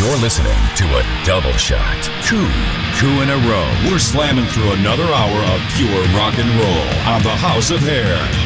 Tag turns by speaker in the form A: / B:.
A: You're listening to a double shot. Two in a row.
B: We're slamming through another hour of pure rock and roll on the House of Hair.